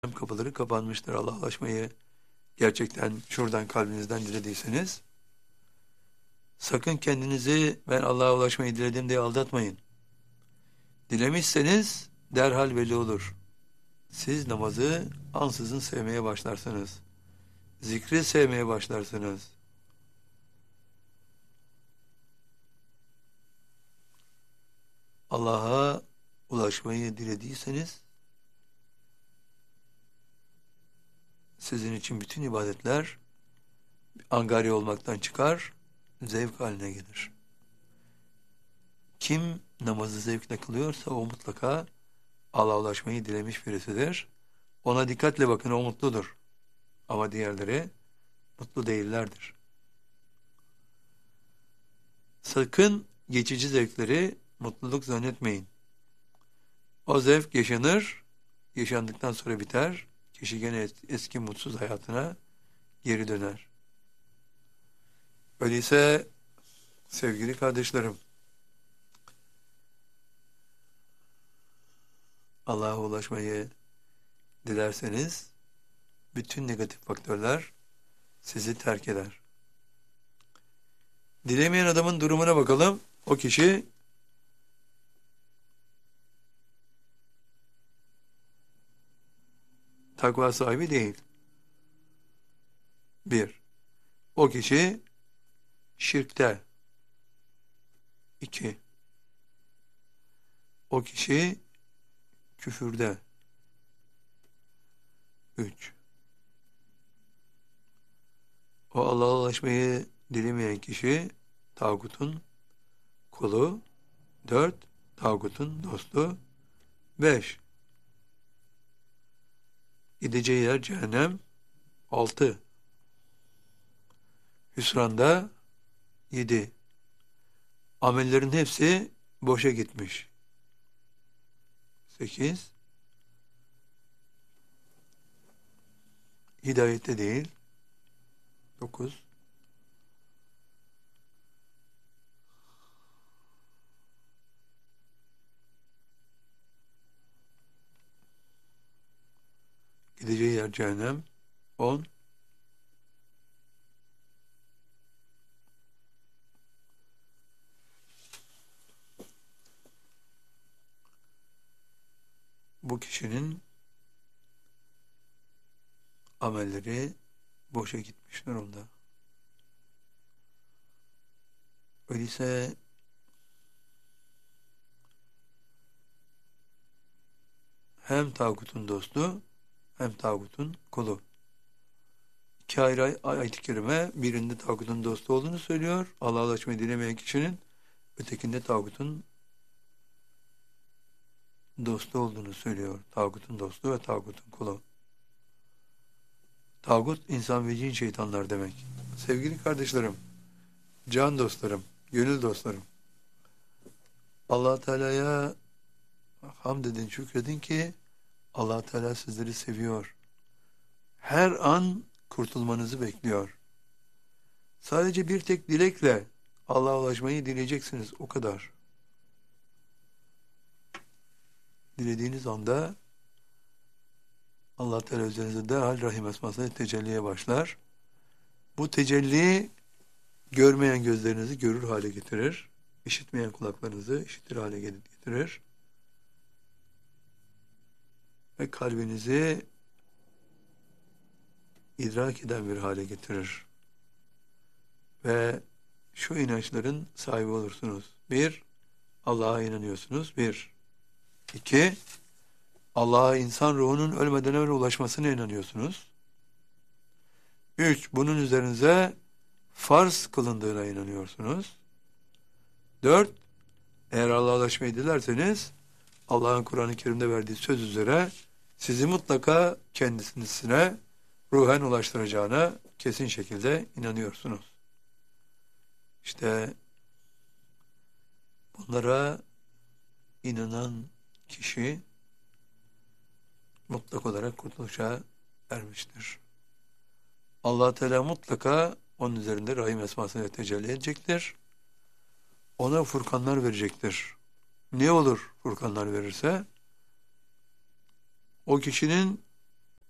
kapıları kapanmıştır. Allah'laşmayı gerçekten şuradan kalbinizden dilediyseniz, sakın kendinizi ben Allah'a ulaşmayı diledim diye aldatmayın. Dilemişseniz derhal belli olur. Siz namazı ansızın sevmeye başlarsınız. Zikri sevmeye başlarsınız. Allah'a ulaşmayı dilediyseniz, sizin için bütün ibadetler angarya olmaktan çıkar, zevk haline gelir. Kim namazı zevkle kılıyorsa o mutlaka Allah'a ulaşmayı dilemiş birisidir. Ona dikkatle bakın, o mutludur. Ama diğerleri mutlu değillerdir. Sakın geçici zevkleri mutluluk zannetmeyin. O zevk yaşanır, yaşandıktan sonra biter. Kişi gene eski mutsuz hayatına geri döner. Öyleyse sevgili kardeşlerim, Allah'a ulaşmayı dilerseniz bütün negatif faktörler sizi terk eder. Dilemeyen adamın durumuna bakalım. O kişi takva sahibi değil. Bir, o kişi şirkte. İki, o kişi küfürde. Üç, o Allah'a ulaşmayı dilemeyen kişi tağutun kulu. Dört, tağutun dostu. Beş, gideceği yer cehennem. Altı, hüsranda. Yedi, amellerin hepsi boşa gitmiş. Sekiz, hidayette değil. Dokuz, gideceği yer cehennem. 10, bu kişinin amelleri boşa gitmiş durumda. Öyleyse hem tağutun dostu hem tağutun kulu. İki ayrı ayet-i kerime, birinde tağutun dostu olduğunu söylüyor, Allah'a ulaşmayı dilemeyen kişinin, ötekinde tağutun dostu olduğunu söylüyor. Tağutun dostu ve tağutun kulu. Tağut, insan ve cin şeytanlar demek. Sevgili kardeşlerim, can dostlarım, gönül dostlarım, Allah Teala'ya hamd edin, şükredin ki Allah Teala sizleri seviyor. Her an kurtulmanızı bekliyor. Sadece bir tek dilekle Allah'a ulaşmayı dileyeceksiniz, o kadar. Dilediğiniz anda Allah Teala üzerinize derhal Rahim esmasıyla tecelliye başlar. Bu tecelli görmeyen gözlerinizi görür hale getirir. İşitmeyen kulaklarınızı işitir hale getirir. Ve kalbinizi idrak eden bir hale getirir. Ve şu inançların sahibi olursunuz. Bir, Allah'a inanıyorsunuz. Bir. İki, Allah'a insan ruhunun ölmeden evvel ulaşmasına inanıyorsunuz. Üç, bunun üzerinize farz kılındığına inanıyorsunuz. Dört, eğer Allah'a ulaşmayı dilerseniz Allah'ın Kur'an-ı Kerim'de verdiği söz üzere sizi mutlaka kendisine ruhen ulaştıracağına kesin şekilde inanıyorsunuz. İşte bunlara inanan kişi mutlak olarak kurtuluşa ermiştir. Allah Teala mutlaka onun üzerinde Rahim esmasıyla tecelli edecektir. Ona furkanlar verecektir. Ne olur furkanlar verirse? O kişinin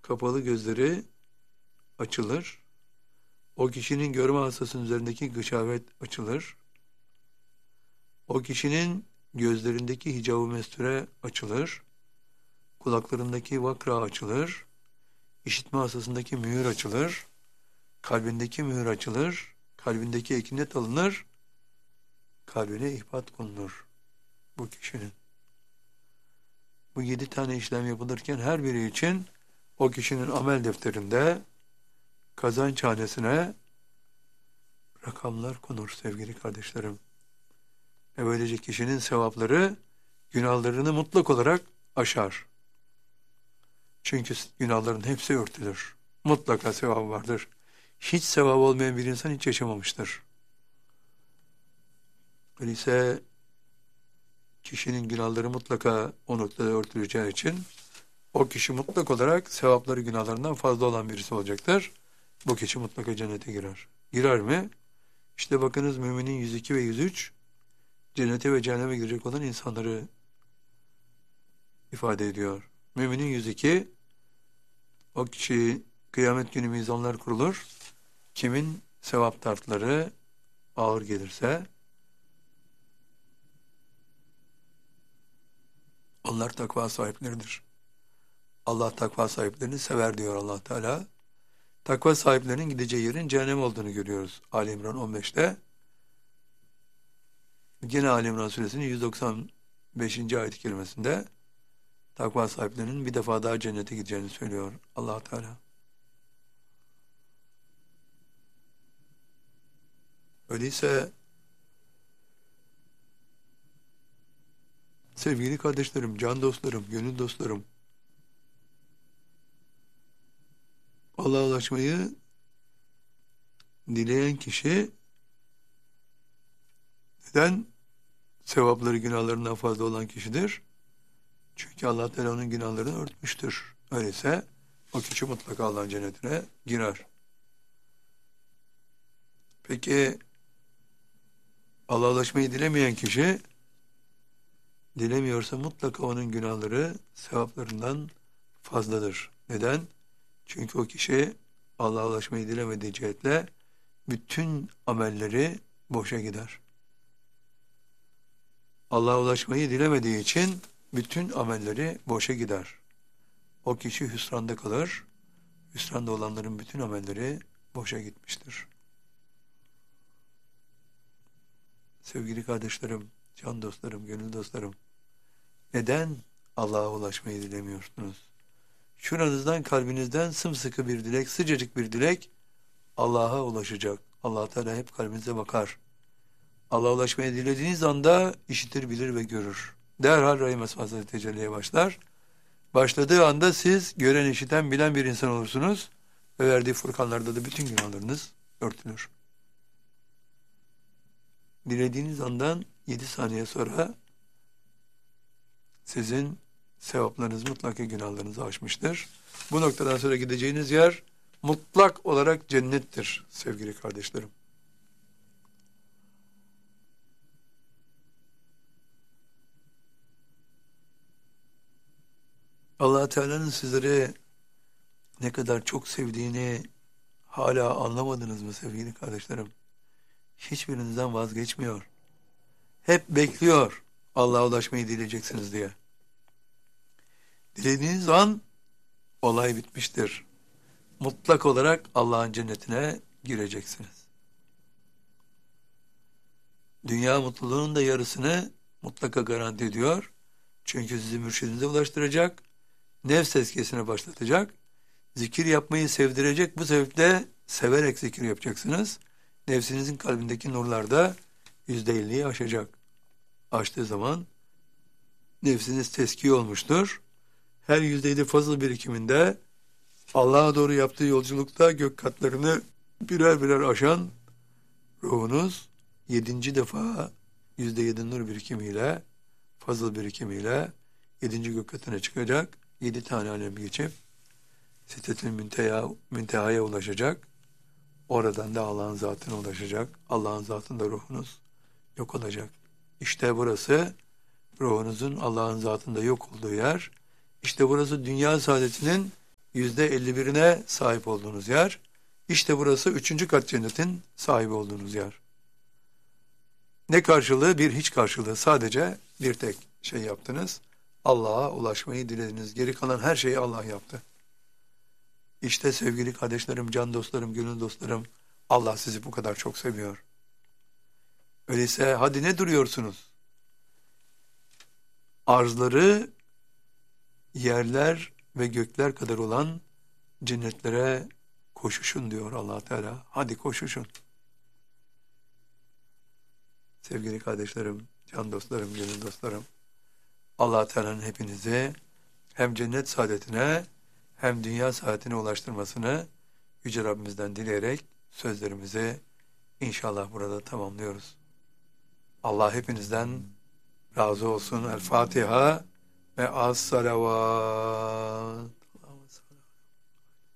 kapalı gözleri açılır. O kişinin görme hastasının üzerindeki gışavet açılır. O kişinin gözlerindeki hicab-ı mesture açılır. Kulaklarındaki vakra açılır. İşitme hastasındaki mühür açılır. Kalbindeki mühür açılır. Kalbindeki ekinet alınır. Kalbine ihbat konulur bu kişinin. Bu 7 tane işlem yapılırken her biri için o kişinin amel defterinde kazanç hanesine rakamlar konur sevgili kardeşlerim. Ve böylece kişinin sevapları günahlarını mutlak olarak aşar. Çünkü günahların hepsi örtülür. Mutlaka sevabı vardır. Hiç sevabı olmayan bir insan hiç yaşamamıştır. Öyleyse kişinin günahları mutlaka o noktada örtüleceği için o kişi mutlak olarak sevapları günahlarından fazla olan birisi olacaktır. Bu kişi mutlaka cennete girer. Girer mi? İşte bakınız müminin 102 ve 103 cennete ve cehenneme girecek olan insanları ifade ediyor. Müminin 102 o kişi kıyamet günü mizanlar kurulur. Kimin sevap tartları ağır gelirse onlar takva sahipleridir. Allah takva sahiplerini sever diyor Allah Teala. Takva sahiplerinin gideceği yerin cehennem olduğunu görüyoruz. Ali İmran 15'te. Yine Ali İmran suresinin 195. ayet-i kerimesinde takva sahiplerinin bir defa daha cennete gideceğini söylüyor Allah Teala. Öyleyse sevgili kardeşlerim, can dostlarım, gönül dostlarım, Allah'a ulaşmayı dileyen kişi neden sevapları günahlarından fazla olan kişidir? Çünkü Allah Teala onun günahlarını örtmüştür. Öyleyse o kişi mutlaka Allah'ın cennetine girer. Peki Allah'a ulaşmayı dilemeyen kişi dilemiyorsa mutlaka onun günahları sevaplarından fazladır. Neden? Çünkü o kişi Allah'a ulaşmayı dilemediği cihetle bütün amelleri boşa gider. Allah'a ulaşmayı dilemediği için bütün amelleri boşa gider. O kişi hüsranda kalır. Hüsranda olanların bütün amelleri boşa gitmiştir. Sevgili kardeşlerim, can dostlarım, gönül dostlarım, neden Allah'a ulaşmayı dilemiyorsunuz? Şuranızdan, kalbinizden sımsıkı bir dilek, sıcacık bir dilek Allah'a ulaşacak. Allah Teala hep kalbinize bakar. Allah'a ulaşmayı dilediğiniz anda işitir, bilir ve görür. Derhal Rahim Esması tecelliye başlar. Başladığı anda siz gören, işiten, bilen bir insan olursunuz ve verdiği furkanlarda da bütün günahlarınız örtülür. Dilediğiniz andan 7 saniye sonra sizin sevaplarınız mutlaka günahlarınızı aşmıştır. Bu noktadan sonra gideceğiniz yer mutlak olarak cennettir sevgili kardeşlerim. Allah Teala'nın sizleri ne kadar çok sevdiğini hala anlamadınız mı sevgili kardeşlerim? Hiçbirinizden vazgeçmiyor. Hep bekliyor Allah'a ulaşmayı dileyeceksiniz diye. Dilediğiniz an olay bitmiştir. Mutlak olarak Allah'ın cennetine gireceksiniz. Dünya mutluluğunun da yarısını mutlaka garanti ediyor. Çünkü sizi mürşidinize ulaştıracak, nefs tezkiyesine başlatacak, zikir yapmayı sevdirecek. Bu sebeple severek zikir yapacaksınız. Nefsinizin kalbindeki nurlar da %50'yi aşacak. Aştığı zaman nefsiniz teskiye olmuştur. Her %7 fazıl birikiminde Allah'a doğru yaptığı yolculukta gök katlarını birer birer aşan ruhunuz 7. defa %7 nur birikimiyle, fazıl birikimiyle 7. gök katına çıkacak. 7 tane alem geçip Sidretül Münteha'ya ulaşacak. Oradan da Allah'ın zatına ulaşacak. Allah'ın zatında ruhunuz yok olacak. İşte burası ruhunuzun Allah'ın zatında yok olduğu yer. İşte burası dünya saadetinin %51'ine sahip olduğunuz yer. İşte burası 3. kat cennetin sahibi olduğunuz yer. Ne karşılığı? Bir hiç karşılığı. Sadece bir tek şey yaptınız. Allah'a ulaşmayı dilediniz. Geri kalan her şeyi Allah yaptı. İşte sevgili kardeşlerim, can dostlarım, gönül dostlarım, Allah sizi bu kadar çok seviyor. Öyleyse hadi ne duruyorsunuz? Arzları yerler ve gökler kadar olan cennetlere koşuşun diyor Allah Teala. Hadi koşuşun. Sevgili kardeşlerim, can dostlarım, gönül dostlarım, Allah Teala'nın hepinizi hem cennet saadetine hem dünya saadetine ulaştırmasını Yüce Rabbimizden dileyerek sözlerimizi inşallah burada tamamlıyoruz. Allah hepinizden razı olsun. El Fatiha ve as salavat.